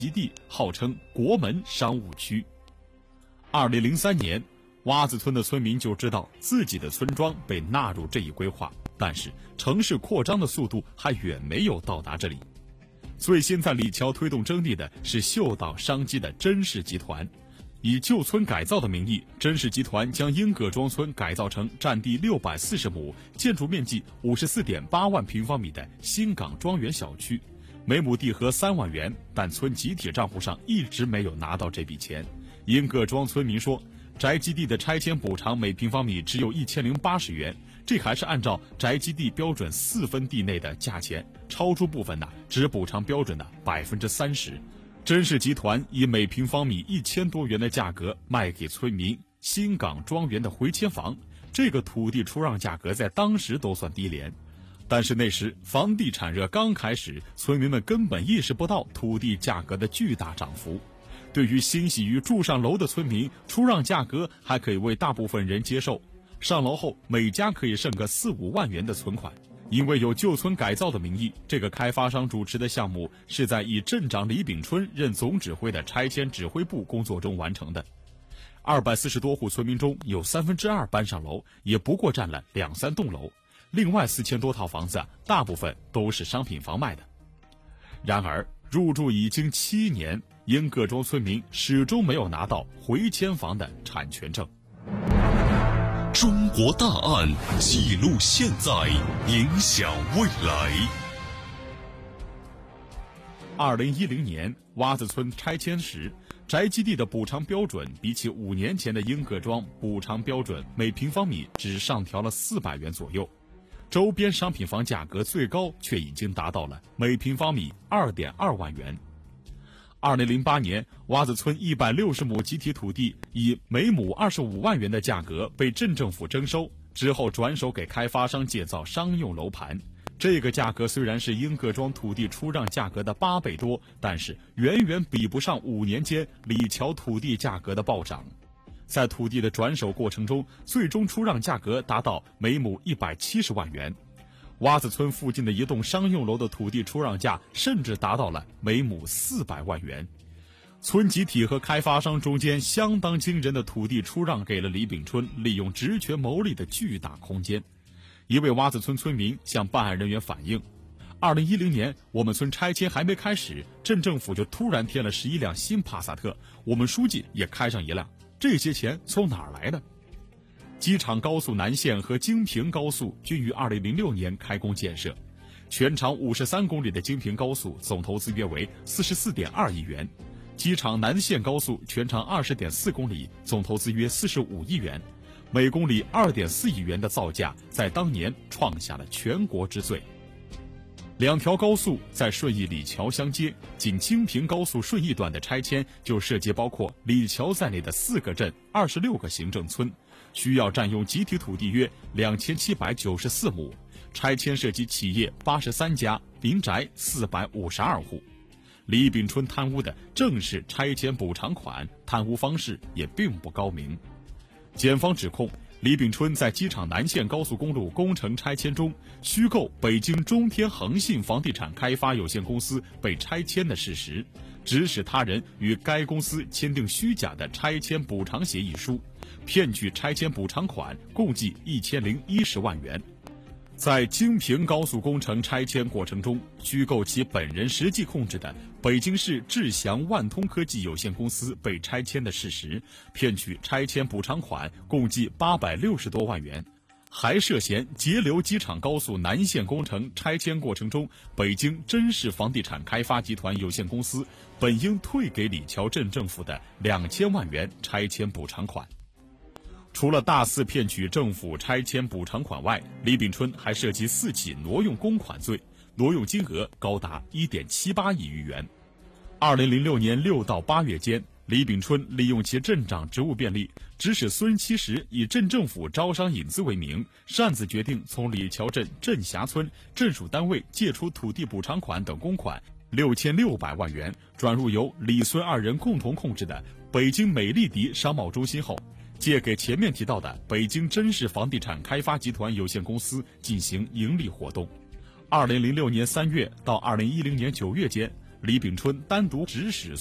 基地号称国门商务区。2003年，洼子村的村民就知道自己的村庄被纳入这一规划，但是城市扩张的速度还远没有到达这里。最先在李桥推动征地的是嗅到商机的甄氏集团，以旧村改造的名义，甄氏集团将英葛庄村改造成占地640亩、建筑面积54.8万平方米的新港庄园小区，每亩地合3万元，但村集体账户上一直没有拿到这笔钱。英葛庄村民说，宅基地的拆迁补偿每平方米只有1080元，这还是按照宅基地标准4分地内的价钱，超出部分只补偿标准的30%。甄氏集团以每平方米1000多元的价格卖给村民新港庄园的回迁房，这个土地出让价格在当时都算低廉。但是那时房地产热刚开始，村民们根本意识不到土地价格的巨大涨幅。对于欣喜于住上楼的村民，出让价格还可以为大部分人接受，上楼后每家可以剩个4-5万元的存款。因为有旧村改造的名义，这个开发商主持的项目是在以镇长李炳春任总指挥的拆迁指挥部工作中完成的。240多户村民中有2/3搬上楼，也不过占了2-3栋楼，另外4000多套房子大部分都是商品房卖的。然而入住已经7年，英葛庄村民始终没有拿到回迁房的产权证。 中国大案记录现在，影响未来。 2010年，洼子村拆迁时，宅基地的补偿标准比起5年前的英葛庄补偿标准每平方米只上调了400元左右，周边商品房价格最高却已经达到了每平方米2.2万元。2008年，洼子村160亩集体土地以每亩25万元的价格被镇政府征收，之后转手给开发商建造商用楼盘。这个价格虽然是英葛庄土地出让价格的8倍多，但是远远比不上5年间李桥土地价格的暴涨。在土地的转手过程中，最终出让价格达到每亩170万元。洼子村附近的一栋商用楼的土地出让价甚至达到了每亩400万元。村集体和开发商中间相当惊人的土地出让给了李炳春利用职权牟利的巨大空间。一位洼子村村民向办案人员反映，2010年我们村拆迁还没开始，镇政府就突然添了11辆新帕萨特，我们书记也开上一辆，这些钱从哪儿来的？机场高速南线和京平高速均于2006年开工建设，全长53公里的京平高速总投资约为44.2亿元，机场南线高速全长20.4公里，总投资约45亿元，每公里2.4亿元的造价在当年创下了全国之最。2条高速在顺义李桥相接，仅京平高速顺义段的拆迁就涉及包括李桥在内的4个镇、26个行政村，需要占用集体土地约2794亩，拆迁涉及企业83家，民宅452户。李炳春贪污的正是拆迁补偿款，贪污方式也并不高明。检方指控李炳春在机场南线高速公路工程拆迁中虚构北京中天恒信房地产开发有限公司被拆迁的事实，指使他人与该公司签订虚假的拆迁补偿协议书，骗取拆迁补偿款共计1010万元。在京平高速工程拆迁过程中，虚构其本人实际控制的北京市智祥万通科技有限公司被拆迁的事实，骗取拆迁补偿款共计860多万元，还涉嫌截留机场高速南线工程拆迁过程中北京甄氏房地产开发集团有限公司本应退给李桥镇政府的2000万元拆迁补偿款。除了大肆骗取政府拆迁补偿款外，李炳春还涉及4起挪用公款罪，挪用金额高达1.78亿余元。2006年6到8月间，李炳春利用其镇长职务便利，指使孙七时以镇政府招商引资为名，擅自决定从李桥镇镇辖村镇属单位借出土地补偿款等公款6600万元，转入由李孙2人共同控制的北京美丽迪商贸中心后，借给前面提到的北京甄氏房地产开发集团有限公司进行盈利活动。2006年3月到2010年9月间， 李炳春单独指使